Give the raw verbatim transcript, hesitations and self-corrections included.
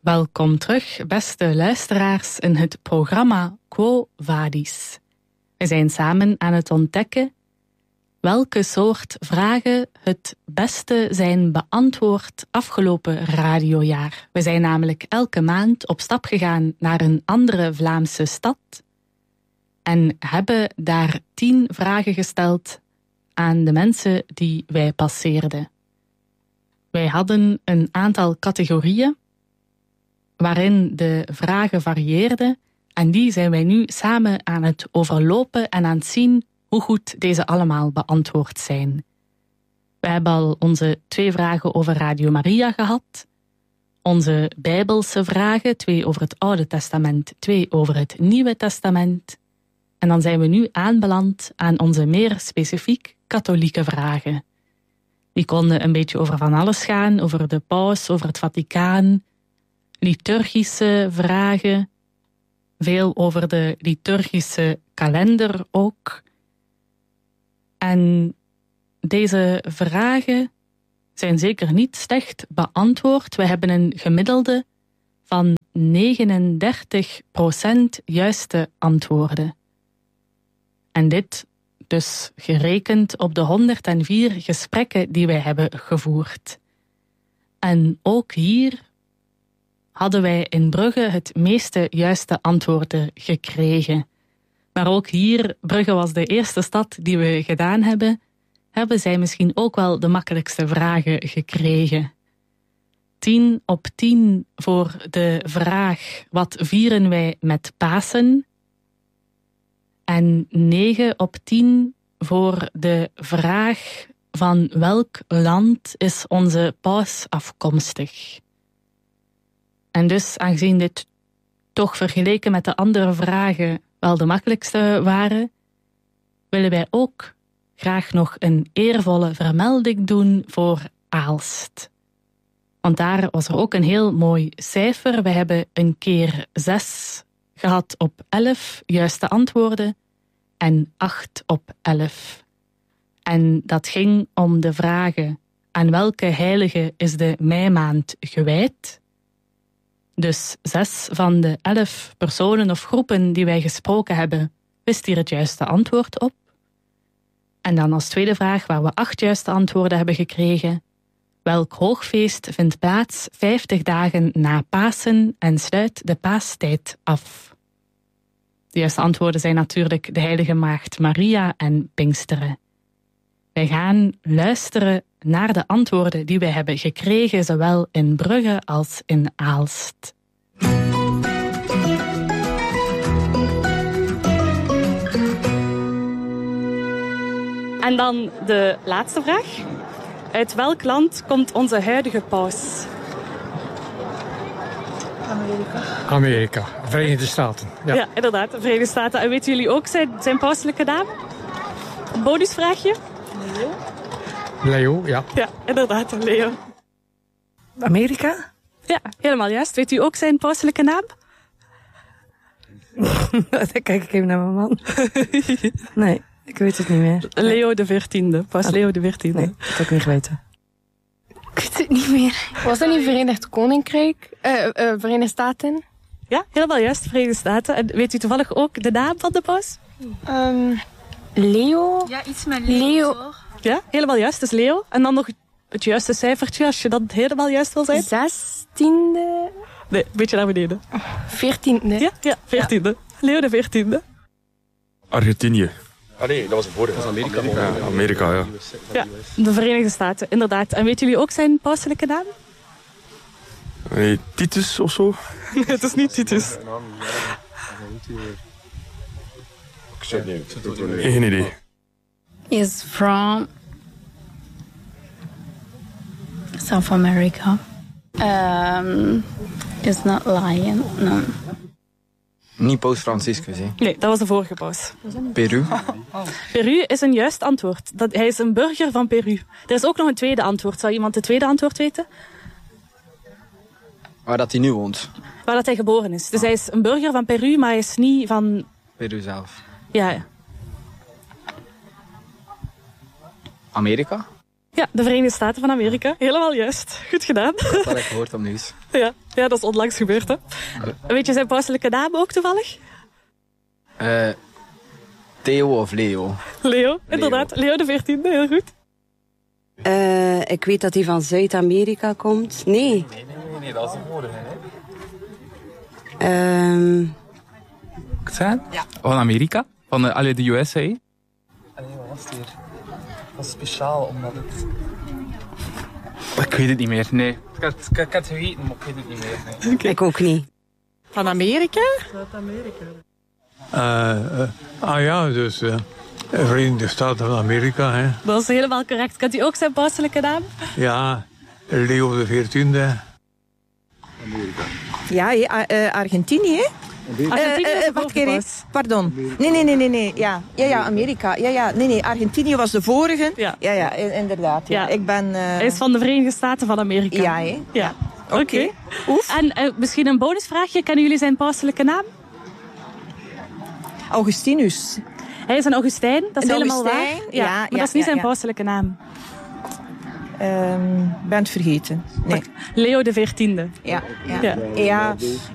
Welkom terug, beste luisteraars, in het programma Quo Vadis. We zijn samen aan het ontdekken welke soort vragen het beste zijn beantwoord afgelopen radiojaar. We zijn namelijk elke maand op stap gegaan naar een andere Vlaamse stad en hebben daar tien vragen gesteld aan de mensen die wij passeerden. Wij hadden een aantal categorieën waarin de vragen varieerden en die zijn wij nu samen aan het overlopen en aan het zien hoe goed deze allemaal beantwoord zijn. We hebben al onze twee vragen over Radio Maria gehad, onze Bijbelse vragen, twee over het Oude Testament, twee over het Nieuwe Testament. En dan zijn we nu aanbeland aan onze meer specifiek katholieke vragen. Die konden een beetje over van alles gaan, over de paus, over het Vaticaan, liturgische vragen, veel over de liturgische kalender ook. En deze vragen zijn zeker niet slecht beantwoord. We hebben een gemiddelde van negenendertig procent juiste antwoorden. En dit dus gerekend op de honderdvier gesprekken die wij hebben gevoerd. En ook hier hadden wij in Brugge het meeste juiste antwoorden gekregen. Maar ook hier, Brugge was de eerste stad die we gedaan hebben, hebben zij misschien ook wel de makkelijkste vragen gekregen. tien op tien voor de vraag, wat vieren wij met Pasen? En negen op tien voor de vraag van welk land is onze paus afkomstig? En dus, aangezien dit toch vergeleken met de andere vragen wel de makkelijkste waren, willen wij ook graag nog een eervolle vermelding doen voor Aalst. Want daar was er ook een heel mooi cijfer. We hebben een keer zes gehad op elf juiste antwoorden en acht op elf. En dat ging om de vragen: aan welke heilige is de meimaand gewijd? Dus zes van de elf personen of groepen die wij gesproken hebben, wist hier het juiste antwoord op. En dan als tweede vraag, waar we acht juiste antwoorden hebben gekregen: welk hoogfeest vindt plaats vijftig dagen na Pasen en sluit de paastijd af? De juiste antwoorden zijn natuurlijk de Heilige Maagd Maria en Pinksteren. Wij gaan luisteren naar de antwoorden die wij hebben gekregen, zowel in Brugge als in Aalst. En dan de laatste vraag. Uit welk land komt onze huidige paus? Amerika. Amerika, Verenigde Staten. Ja, ja inderdaad, de Verenigde Staten. En weten jullie ook zijn, zijn pauselijke naam? Een bonusvraagje? Leo. Leo, ja. Ja, inderdaad, Leo. Amerika? Ja, helemaal juist. Weet u ook zijn pauselijke naam? Dan kijk ik even naar mijn man. Nee, ik weet het niet meer. Leo de veertiende. Paus oh. Leo de veertiende. Nee, dat heb ik niet geweten. Ik weet het niet meer. Was dat niet Verenigd Koninkrijk? Uh, uh, Verenigde Staten? Ja, helemaal juist, Verenigde Staten. En weet u toevallig ook de naam van de paus? Um, Leo? Ja, iets met Leo. Leo. Ja, helemaal juist, dus Leo. En dan nog het juiste cijfertje, als je dat helemaal juist wil zijn. Zestiende? Nee, een beetje naar beneden. Veertiende? Ja, ja, veertiende. Ja. Leo de veertiende. Argentinië. Ah nee, dat was een vorige. Dat was Amerika. Amerika, ja. Amerika, ja. Ja, de Verenigde Staten, inderdaad. En weten jullie ook zijn pauselijke naam? Nee, Titus of zo? Nee, het is niet Titus. Ik zeg niet. Geen idee. Is from South America. Um, is not lying, no. Niet paus Franciscus, hè? Nee, dat was de vorige paus. Peru. Peru is een juist antwoord. Dat, hij is een burger van Peru. Er is ook nog een tweede antwoord. Zou iemand het tweede antwoord weten? Waar dat hij nu woont. Waar dat hij geboren is. Dus hij is een burger van Peru, maar hij is niet van... Peru zelf. Ja, ja. Amerika? Ja, de Verenigde Staten van Amerika. Helemaal juist. Goed gedaan. Dat had ik gehoord op nieuws. Ja, ja, dat is onlangs gebeurd, hè. Weet je zijn pauselijke naam ook toevallig? Uh, Theo of Leo? Leo, inderdaad. Leo de veertiende, heel goed. Uh, ik weet dat hij van Zuid-Amerika komt. Nee. Nee, nee, nee, nee, dat is de vorige, hè. Um... Zijn? Ja. Van Amerika? Van uh, allee, de U S A? Allee, wat was het hier? Dat is speciaal, omdat het... Ik weet het niet meer, nee. Ik had, ik, ik had het geweten, maar ik weet het niet meer. Nee. Okay. Ik ook niet. Van Amerika? Zuid-Amerika. Uh, uh, ah ja, dus uh, Verenigde Staten van Amerika. Hè. Dat is helemaal correct. Kent u ook zijn pauselijke naam? Ja, Leo de veertiende. Amerika. Ja, uh, Argentinië. Argentinië uh, uh, wacht even. Pardon. Nee, nee, nee, nee, nee. Ja, ja, ja, Amerika. Ja, ja. Nee, nee, Argentinië was de vorige. Ja, ja, ja inderdaad. Ja. Ja. Ik ben... Uh... Hij is van de Verenigde Staten van Amerika. Ja, hè? Ja. Ja. Oké. Okay. En uh, misschien een bonusvraagje. Kennen jullie zijn pauselijke naam? Augustinus. Hij is een Augustijn, dat is een helemaal Augustijn? waar. Ja, Ja, maar ja, dat is niet ja, zijn ja. pauselijke naam. Um, ben het vergeten. Nee. Leo de veertiende. Ja, ja. ja. ja.